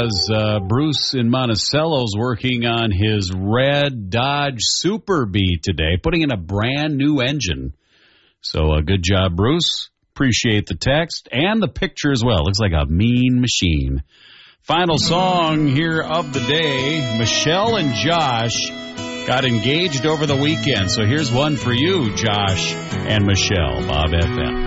because Bruce in Monticello's working on his red Dodge Super Bee today, putting in a brand new engine. So good job, Bruce. Appreciate the text and the picture as well. Looks like a mean machine. Final song here of the day. Michelle and Josh got engaged over the weekend. So here's one for you, Josh and Michelle. Bob FM.